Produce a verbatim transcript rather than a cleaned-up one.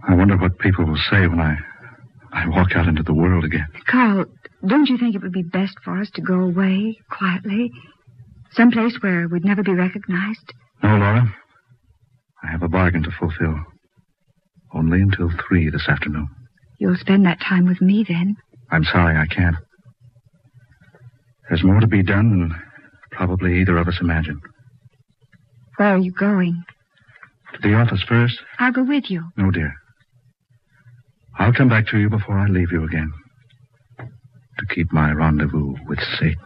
I wonder what people will say when I, I walk out into the world again. Carl, don't you think it would be best for us to go away quietly? Someplace where we'd never be recognized? No, Laura. I have a bargain to fulfill. Only until three this afternoon. You'll spend that time with me, then? I'm sorry I can't. There's more to be done than probably either of us imagined. Where are you going? To the office first? I'll go with you. No, dear. I'll come back to you before I leave you again. To keep my rendezvous with Satan.